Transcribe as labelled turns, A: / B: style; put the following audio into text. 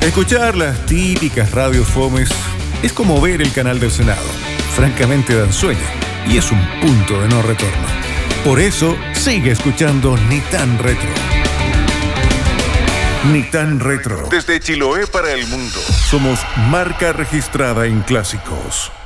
A: Escuchar las típicas radios fomes es como ver el canal del Senado. Francamente dan sueño y es un punto de no retorno. Por eso, sigue escuchando Ni Tan Retro. Ni Tan Retro. Desde Chiloé para el mundo. Somos marca registrada en clásicos.